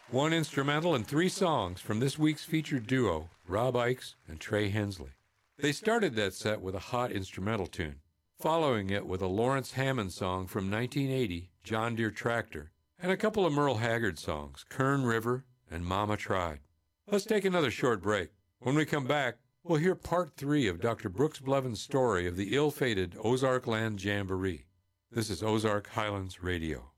One instrumental and three songs from this week's featured duo, Rob Ickes and Trey Hensley. They started that set with a hot instrumental tune, following it with a Lawrence Hammond song from 1980, John Deere Tractor, and a couple of Merle Haggard songs, Kern River and Mama Tried. Let's take another short break. When we come back, we'll hear part 3 of Dr. Brooks Blevins' story of the ill-fated Ozark Land Jamboree. This is Ozark Highlands Radio.